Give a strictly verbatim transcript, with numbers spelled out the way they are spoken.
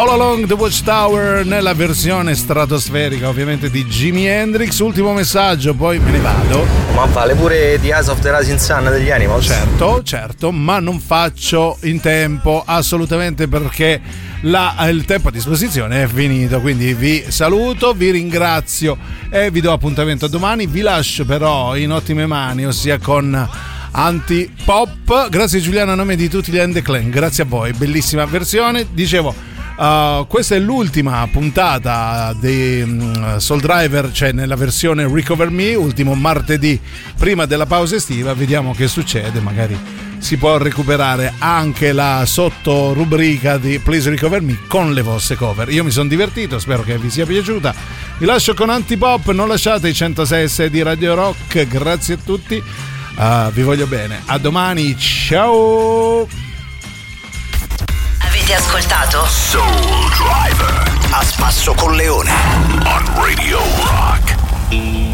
All Along the Watchtower nella versione stratosferica ovviamente di Jimi Hendrix. Ultimo messaggio, poi me ne vado. Ma vale pure The Eyes of the Rising Sun degli Animals? Certo, certo, ma non faccio in tempo assolutamente, perché la, il tempo a disposizione è finito. Quindi vi saluto, vi ringrazio e vi do appuntamento domani. Vi lascio però in ottime mani, ossia con Antipop. Grazie Giuliano a nome di tutti gli And The Clan, grazie a voi, bellissima versione. Dicevo, Uh, questa è l'ultima puntata di um, Soul Driver, cioè nella versione Recover Me, ultimo martedì prima della pausa estiva. Vediamo che succede, magari si può recuperare anche la sottorubrica di Please Recover Me con le vostre cover. Io mi sono divertito, spero che vi sia piaciuta. Vi lascio con Antipop, non lasciate i centosei e sei di Radio Rock. Grazie a tutti, uh, vi voglio bene, a domani, ciao. Avete ascoltato Soul Driver a spasso con Leone.